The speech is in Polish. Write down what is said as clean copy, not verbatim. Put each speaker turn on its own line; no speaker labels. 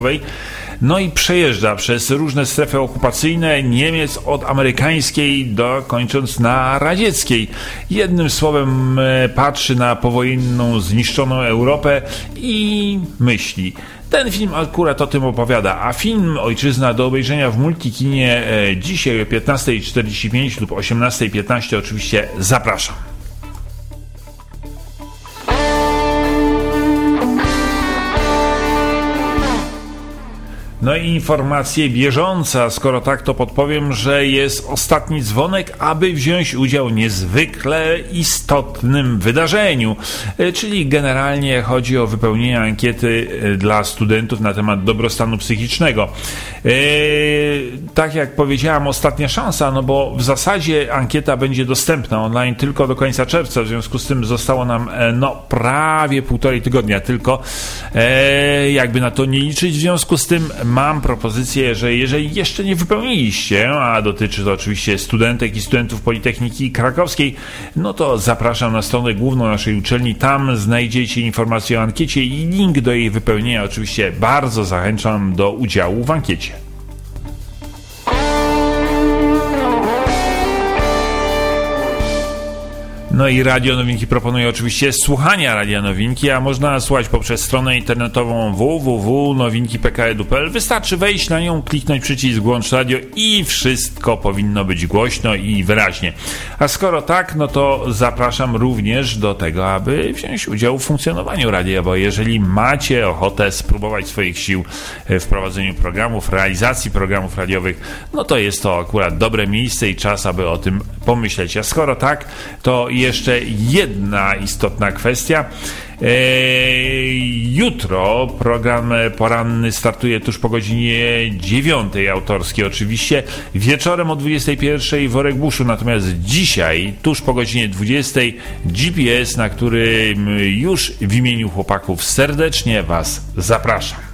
No i przejeżdża przez różne strefy okupacyjne Niemiec, od amerykańskiej kończąc na radzieckiej. Jednym słowem patrzy na powojenną, zniszczoną Europę i myśli. Ten film akurat o tym opowiada, a film Ojczyzna do obejrzenia w Multikinie dzisiaj o 15:45 lub 18:15 oczywiście zapraszam. No i informacja bieżąca, skoro tak to podpowiem, że jest ostatni dzwonek, aby wziąć udział w niezwykle istotnym wydarzeniu, czyli generalnie chodzi o wypełnienie ankiety dla studentów na temat dobrostanu psychicznego. Tak jak powiedziałem, ostatnia szansa, no bo w zasadzie ankieta będzie dostępna online tylko do końca czerwca, w związku z tym zostało nam prawie 1,5 tygodnia tylko, jakby na to nie liczyć, w związku z tym mam propozycję, że jeżeli jeszcze nie wypełniliście, a dotyczy to oczywiście studentek i studentów Politechniki Krakowskiej, no to zapraszam na stronę główną naszej uczelni, tam znajdziecie informacje o ankiecie i link do jej wypełnienia. Oczywiście bardzo zachęcam do udziału w ankiecie. No i Radio Nowinki proponuje oczywiście słuchania Radia Nowinki, a można słuchać poprzez stronę internetową www.nowinki.pk.edu.pl. Wystarczy wejść na nią, kliknąć przycisk włącz radio i wszystko powinno być głośno i wyraźnie. A skoro tak, no to zapraszam również do tego, aby wziąć udział w funkcjonowaniu radia, bo jeżeli macie ochotę spróbować swoich sił w prowadzeniu programów, realizacji programów radiowych, no to jest to akurat dobre miejsce i czas, aby o tym pomyśleć. A skoro tak, to jeszcze jedna istotna kwestia. Jutro program poranny startuje tuż po godzinie 9, autorski oczywiście, wieczorem o 21 Worek Buszu, natomiast dzisiaj tuż po godzinie 20 GPS, na którym już w imieniu chłopaków serdecznie Was zapraszam.